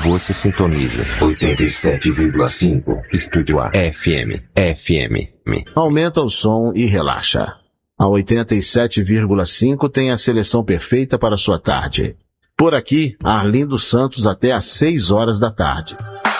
Você sintoniza 87,5 Estúdio A FM. Aumenta o som e relaxa. A 87,5 tem a seleção perfeita para sua tarde. Por aqui, Arlindo Santos até às 6 horas da tarde.